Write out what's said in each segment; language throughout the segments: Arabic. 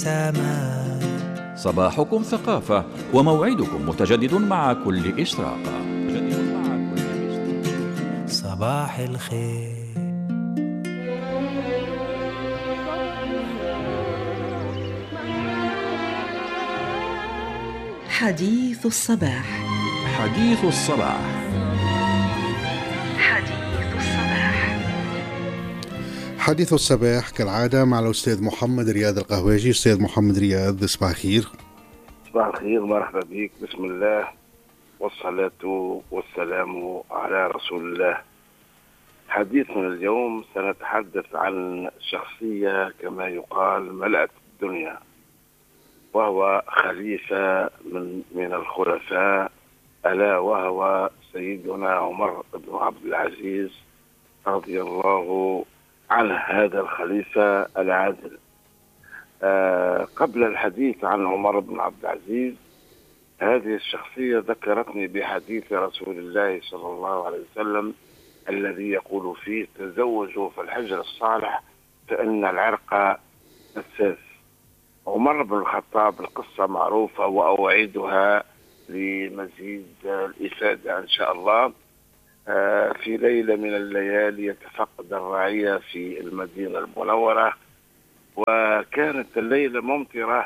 صباحكم ثقافة وموعدكم متجدد مع كل إشراقة. صباح الخير. حديث الصباح. حديث الصباح. حديث الصباح. حديث الصباح كالعادة مع الأستاذ محمد رياض القهواجي. أستاذ محمد رياض، صباح الخير. صباح الخير، مرحبا بك. بسم الله والصلاة والسلام على رسول الله. حديثنا اليوم سنتحدث عن شخصية كما يقال ملأت الدنيا، وهو خليفة من الخلفاء، ألا وهو سيدنا عمر بن عبد العزيز رضي الله عنه، هذا الخليفة العادل. قبل الحديث عن عمر بن عبد العزيز، هذه الشخصية ذكرتني بحديث رسول الله صلى الله عليه وسلم الذي يقول فيه: تزوجوا في الحجر الصالح فإن العرق حساس. عمر بن الخطاب، القصة معروفة وأعيدها لمزيد الإفادة إن شاء الله. في ليلة من الليالي يتفقد الرعية في المدينة المنورة، وكانت الليلة ممطرة،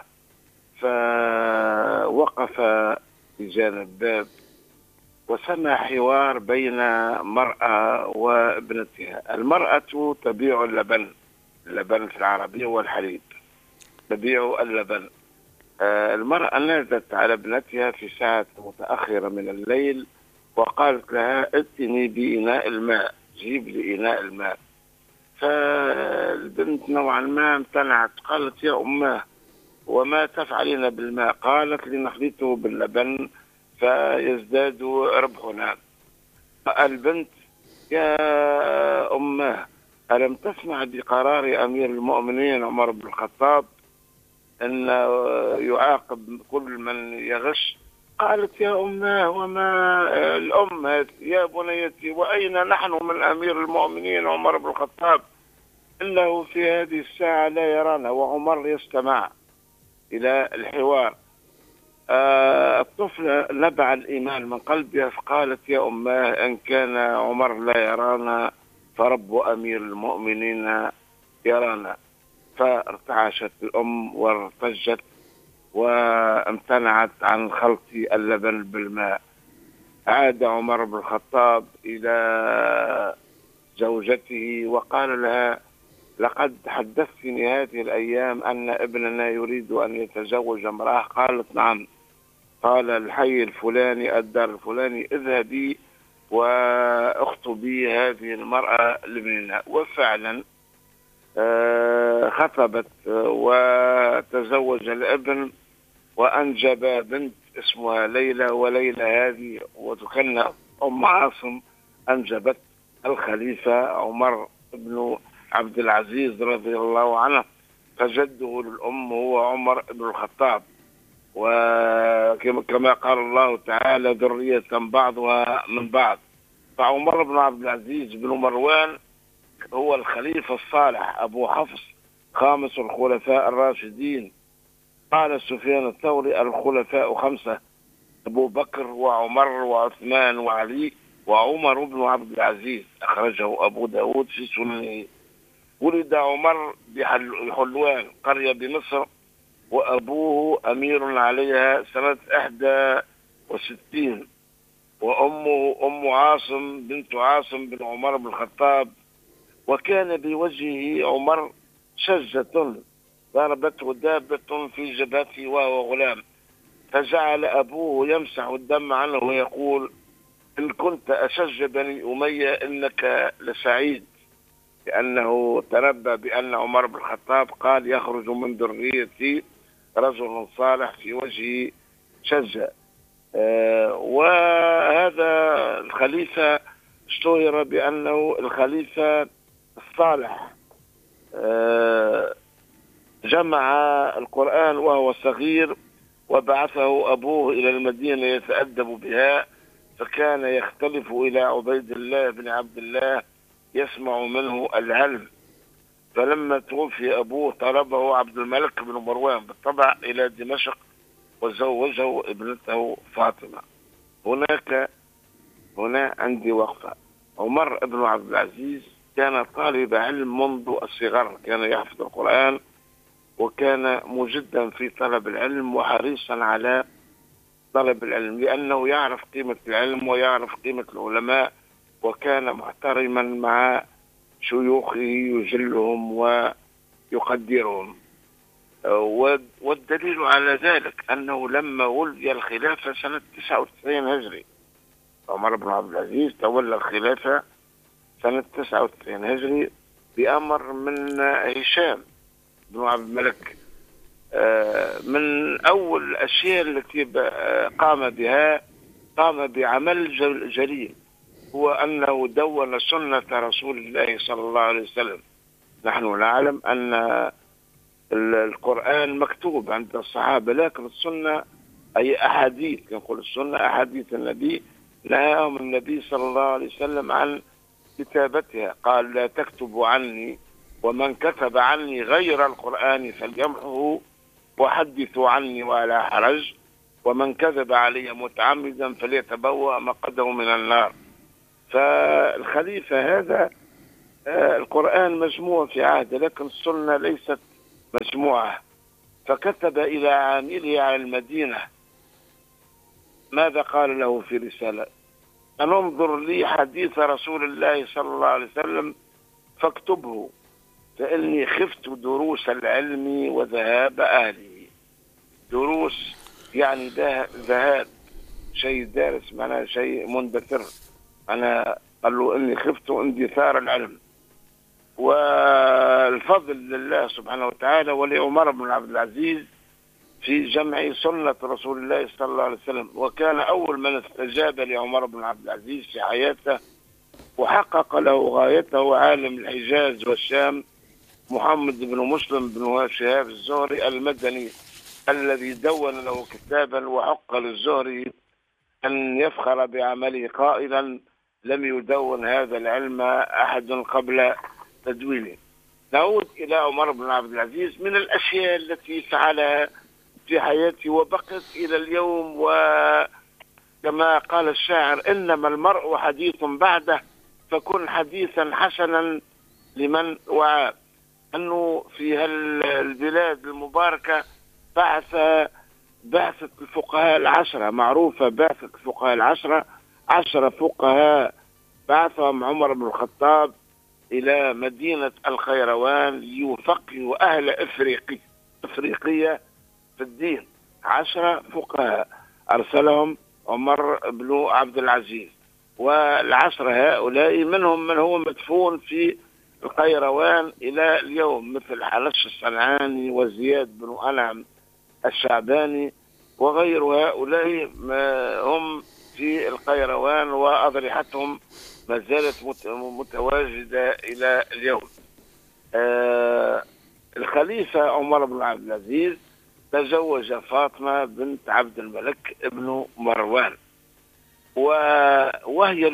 فوقف بجانب باب وسمع حوار بين مرأة وابنتها. المرأة تبيع اللبن في العربية والحليب، تبيع اللبن. المرأة نادت على ابنتها في ساعة متأخرة من الليل وقالت لها: ائتني بإناء الماء، جيب لي إناء الماء. فالبنت نوعا ما امتنعت، قالت: يا أماه، وما تفعلين بالماء؟ قالت: لنخلطه باللبن فيزداد ربحنا. البنت: يا أماه، ألم تسمع بقرار أمير المؤمنين عمر بن الخطاب أن يعاقب كل من يغش؟ قالت: يا أماه، وما الأم هذه؟ يا بنيتي، وأين نحن من أمير المؤمنين عمر بن الخطاب؟ إنه في هذه الساعة لا يرانا. وعمر يستمع إلى الحوار. الطفلة نبع الإيمان من قلبها، فقالت: يا أماه، إن كان عمر لا يرانا فرب أمير المؤمنين يرانا. فارتعشت الأم وارتجت وامتنعت عن خلط اللبن بالماء. عاد عمر بن الخطاب إلى زوجته وقال لها: لقد حدثتني هذه الأيام أن ابننا يريد أن يتزوج امرأة. قالت: نعم. قال: الحي الفلاني، الدار الفلاني، اذهبي واخطبي هذه المرأة لابننا. وفعلا خطبت وتزوج الابن وأنجب بنت اسمها ليلى، وليلى هذه وتكنى أم عاصم أنجبت الخليفة عمر بن عبد العزيز رضي الله عنه، فجده للأم هو عمر بن الخطاب. وكما قال الله تعالى: ذرية بعضها من بعض. فعمر بن عبد العزيز بن مروان هو الخليفة الصالح أبو حفص، خامس الخلفاء الراشدين. قال سفيان الثوري: الخلفاء خمسة: أبو بكر وعمر وعثمان وعلي وعمر بن عبد العزيز. أخرجه أبو داود في سننه. ولد عمر بحلوان، قرية بمصر، وأبوه أمير عليها سنة 61، وأمه أم عاصم بنت عاصم بن عمر بن الخطاب. وكان بوجهه عمر شجة ضربته دابة في جبهته وهو غلام، فجعل أبوه يمسح الدم عنه ويقول: إن كنت أشج بني أمية إنك لسعيد، لأنه تنبأ بأن عمر بن الخطاب قال: يخرج من ذريتي رجل صالح في وجهه شجة. وهذا الخليفة اشتهر بأنه الخليفة الصالح. جمع القرآن وهو صغير، وبعثه أبوه إلى المدينة يتأدب بها، فكان يختلف إلى عبيد الله بن عبد الله يسمع منه العلم. فلما توفي أبوه طلبه عبد الملك بن مروان بالطبع إلى دمشق وزوجه ابنته فاطمة. هنا عندي وقفة. عمر بن عبد العزيز كان طالب علم منذ الصغر، كان يحفظ القرآن وكان مجدا في طلب العلم وحريصا على طلب العلم، لأنه يعرف قيمة العلم ويعرف قيمة العلماء، وكان محترما مع شيوخه يجلهم ويقدرهم. والدليل على ذلك أنه لما ولي الخلافة سنة 99 هجري، عمر بن عبد العزيز تولى الخلافة سنة 99 هجري بأمر من هشام بن عبد الملك. من أول الأشياء التي قام بعمل جليل، هو أنه دون سنة رسول الله صلى الله عليه وسلم. نحن نعلم أن القرآن مكتوب عند الصحابة، لكن السنة أي أحاديث، نقول السنة أحاديث النبي، نهاهم النبي صلى الله عليه وسلم عن كتابتها، قال لا تكتبوا عني، ومن كتب عني غير القرآن فليمحه، وحدثوا عني ولا حرج، ومن كذب علي متعمدا فليتبوأ مقعده من النار. فالخليفة هذا القرآن مجموع في عهده، لكن السنة ليست مجموعة، فكتب إلى عامله على المدينة ماذا قال له في رسالة؟ أن انظر لي حديث رسول الله صلى الله عليه وسلم فاكتبه، فإني خفت دروس العلم وذهاب أهله. دروس يعني ذهاب، شيء دارس معناه شيء مندثر. أنا قال له إني خفت اندثار العلم. والفضل لله سبحانه وتعالى ولعمر بن عبد العزيز في جمع سنة رسول الله صلى الله عليه وسلم، وكان أول من استجاب لعمر بن عبد العزيز في حياته وحقق له غايته عالم الحجاز والشام محمد بن مسلم بن شهاب الزهري المدني، الذي دون له كتابا وحق للزهري أن يفخر بعمله قائلا لم يدون هذا العلم أحد قبل تدوينه. نعود إلى عمر بن عبد العزيز. من الأشياء التي فعلها في حياته وبقت إلى اليوم، وكما قال الشاعر إنما المرء حديث بعده فكن حديثا حسنا لمن وعى، أنه في البلاد المباركة بعثة الفقهاء العشرة، معروفة بعثة الفقهاء العشرة، 10 فقهاء بعثهم عمر بن الخطاب إلى مدينة القيروان ليفقهوا أهل إفريقية في الدين. 10 فقهاء أرسلهم عمر بن عبد العزيز، وال10 هؤلاء منهم من هو مدفون في القيروان إلى اليوم، مثل حلش الصنعاني وزياد بن أنعم الشعباني وغير هؤلاء هم في القيروان، وأضرحتهم ما زالت متواجدة إلى اليوم. الخليفة عمر بن عبد العزيز تزوج فاطمة بنت عبد الملك ابن مروان، وهي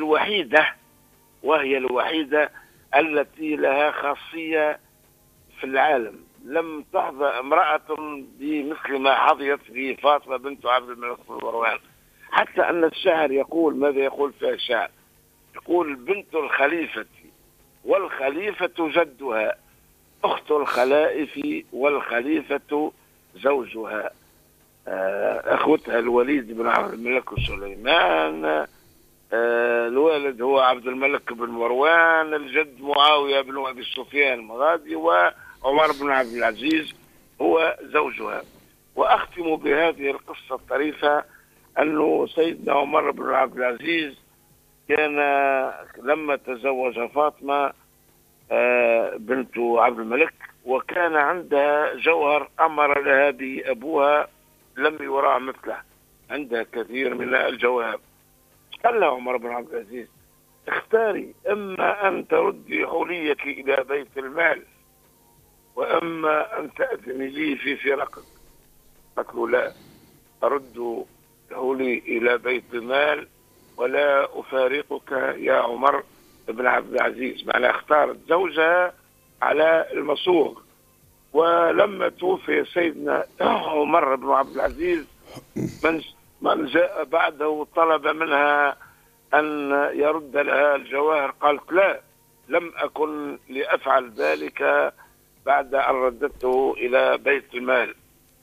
الوحيدة التي لها خاصية في العالم. لم تحظى امرأة بمثل ما حظيت به فاطمة بنت عبد الملك بن مروان، حتى أن الشاعر يقول ماذا يقول في الشعر؟ يقول بنت الخليفة والخليفة جدها، أخت الخلائف والخليفة زوجها. أخوتها الوليد بن عبد الملك وسليمان، الوالد هو عبد الملك بن مروان، الجد معاوية بن أبي سفيان المغازي، وعمر بن عبد العزيز هو زوجها. وأختم بهذه القصة الطريفة أنه سيدنا عمر بن عبد العزيز كان لما تزوج فاطمة بنت عبد الملك وكان عندها جوهر أمر لها به أبوها لم يرى مثله، عندها كثير من الجواهر. قال لها عمر بن عبد العزيز اختاري، إما أن تردي حليك إلى بيت المال وإما أن تأذني لي في فرقك. قلت له لا، أرد حلي إلى بيت المال ولا أفارقك يا عمر بن عبد العزيز. معناها اختارت زوجها على المصوغ. ولما توفي سيدنا عمر بن عبد العزيز من جاء بعده طلب منها أن يرد لها الجواهر، قالت لا، لم أكن لأفعل ذلك بعد أن رددته إلى بيت المال.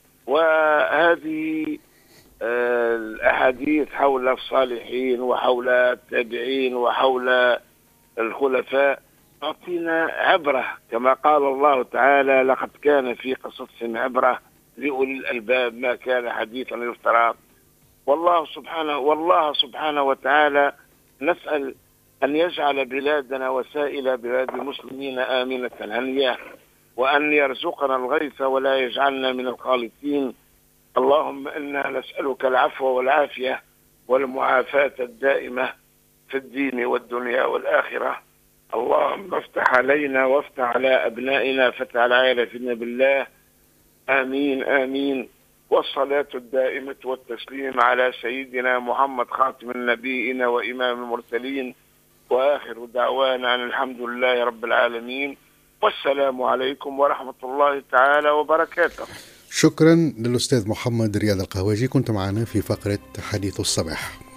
وهذه الأحاديث حول الصالحين وحول التابعين وحول الخلفاء تعطينا عبرة، كما قال الله تعالى: لقد كان في قصصهم عبرة لأولي الألباب ما كان حديثا يفترى. والله سبحانه وتعالى نسأل أن يجعل بلادنا وسائر بلاد المسلمين آمنة هنية، وأن يرزقنا الغيث ولا يجعلنا من القانطين. اللهم إنا نسألك العفو والعافية والمعافاة الدائمة في الدين والدنيا والآخرة. اللهم افتح علينا وافتح على أبنائنا فتح على عائلتنا بالله، آمين آمين. والصلاة الدائمة والتسليم على سيدنا محمد خاتم النبيين وإمام المرسلين، وآخر دعوانا أن الحمد لله رب العالمين، والسلام عليكم ورحمة الله تعالى وبركاته. شكرا للأستاذ محمد رياض القهوجي، كنت معنا في فقرة حديث الصباح.